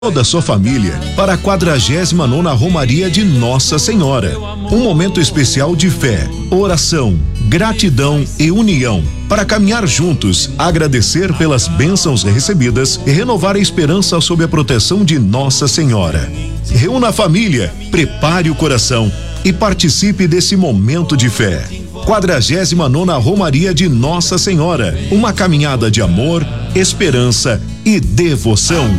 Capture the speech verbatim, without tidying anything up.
toda a sua família para a quadragésima nona Romaria de Nossa Senhora. Um momento especial de fé, oração, gratidão e união para caminhar juntos, agradecer pelas bênçãos recebidas e renovar a esperança sob a proteção de Nossa Senhora. Reúna a família, prepare o coração e participe desse momento de fé. quadragésima nona Romaria de Nossa Senhora, uma caminhada de amor, esperança e devoção.